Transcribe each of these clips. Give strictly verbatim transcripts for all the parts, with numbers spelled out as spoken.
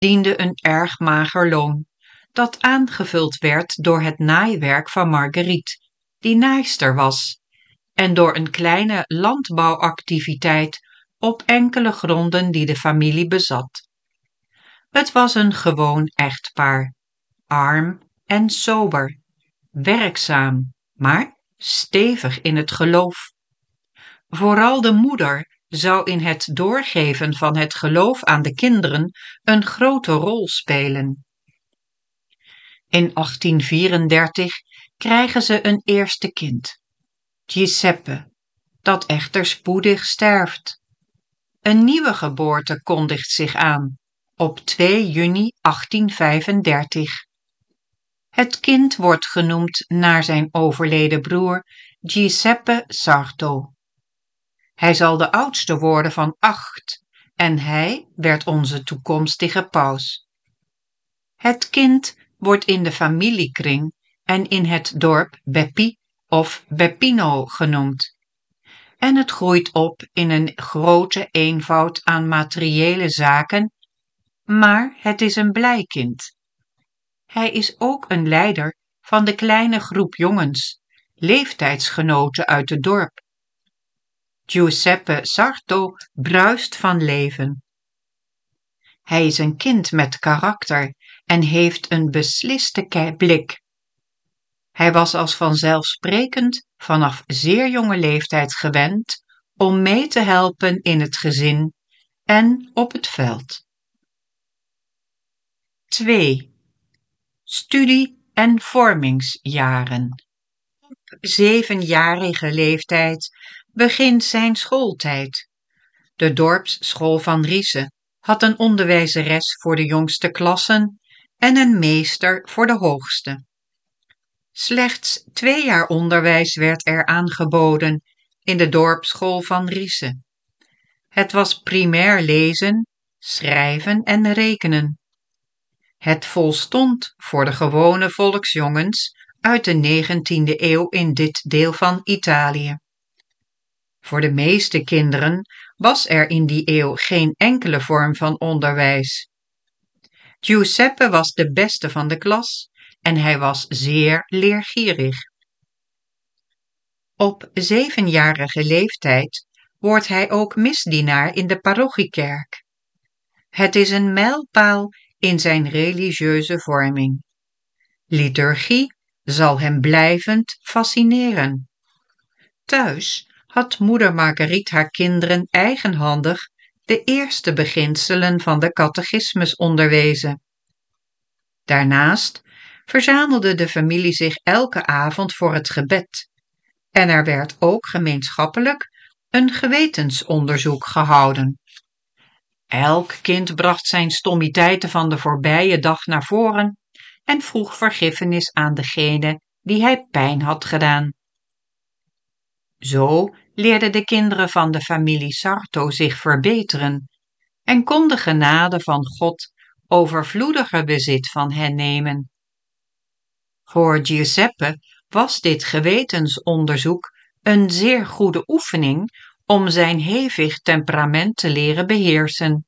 diende een erg mager loon, dat aangevuld werd door het naaiwerk van Marguerite, die naaister was, en door een kleine landbouwactiviteit op enkele gronden die de familie bezat. Het was een gewoon echtpaar, arm en sober, werkzaam, maar stevig in het geloof. Vooral de moeder zou in het doorgeven van het geloof aan de kinderen een grote rol spelen. In achttien vierendertig krijgen ze een eerste kind, Giuseppe, dat echter spoedig sterft. Een nieuwe geboorte kondigt zich aan, op twee juni achttien vijfendertig. Het kind wordt genoemd naar zijn overleden broer Giuseppe Sarto. Hij zal de oudste worden van acht en hij werd onze toekomstige paus. Het kind wordt in de familiekring en in het dorp Beppi of Beppino genoemd. En het groeit op in een grote eenvoud aan materiële zaken, maar het is een blij kind. Hij is ook een leider van de kleine groep jongens, leeftijdsgenoten uit het dorp. Giuseppe Sarto bruist van leven. Hij is een kind met karakter en heeft een besliste blik. Hij was als vanzelfsprekend vanaf zeer jonge leeftijd gewend om mee te helpen in het gezin en op het veld. twee. Studie- en vormingsjaren. Op zevenjarige leeftijd begint zijn schooltijd. De dorpsschool van Riese had een onderwijzeres voor de jongste klassen en een meester voor de hoogste. Slechts twee jaar onderwijs werd er aangeboden in de dorpsschool van Riese. Het was primair lezen, schrijven en rekenen. Het volstond voor de gewone volksjongens uit de negentiende eeuw in dit deel van Italië. Voor de meeste kinderen was er in die eeuw geen enkele vorm van onderwijs. Giuseppe was de beste van de klas en hij was zeer leergierig. Op zevenjarige leeftijd wordt hij ook misdienaar in de parochiekerk. Het is een mijlpaal in zijn religieuze vorming. Liturgie zal hem blijvend fascineren. Thuis had moeder Marguerite haar kinderen eigenhandig de eerste beginselen van de catechismus onderwezen. Daarnaast verzamelde de familie zich elke avond voor het gebed en er werd ook gemeenschappelijk een gewetensonderzoek gehouden. Elk kind bracht zijn stommiteiten van de voorbije dag naar voren en vroeg vergiffenis aan degene die hij pijn had gedaan. Zo leerden de kinderen van de familie Sarto zich verbeteren en kon de genade van God overvloediger bezit van hen nemen. Voor Giuseppe was dit gewetensonderzoek een zeer goede oefening om zijn hevig temperament te leren beheersen.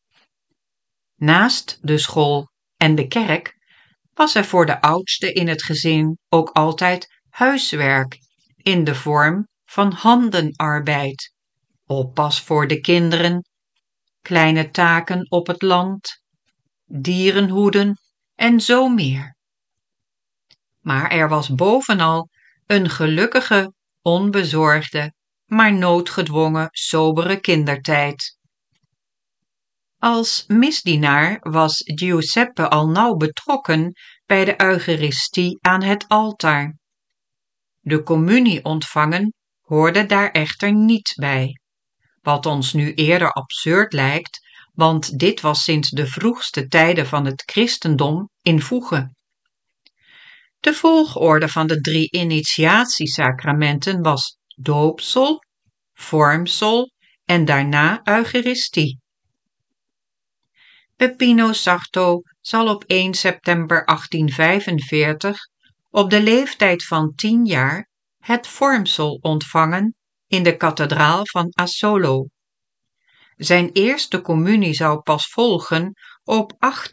Naast de school en de kerk was er voor de oudste in het gezin ook altijd huiswerk in de vorm van handenarbeid, oppas voor de kinderen, kleine taken op het land, dierenhoeden en zo meer. Maar er was bovenal een gelukkige, onbezorgde, maar noodgedwongen sobere kindertijd. Als misdienaar was Giuseppe al nauw betrokken bij de Eucharistie aan het altaar. De communie ontvangen hoorde daar echter niet bij, wat ons nu eerder absurd lijkt, want dit was sinds de vroegste tijden van het christendom in voege. De volgorde van de drie initiatiesacramenten was doopsel, vormsel en daarna Eucharistie. Peppino Sarto zal op één september achttien vijfenveertig op de leeftijd van tien jaar het vormsel ontvangen in de kathedraal van Asolo. Zijn eerste communie zou pas volgen op acht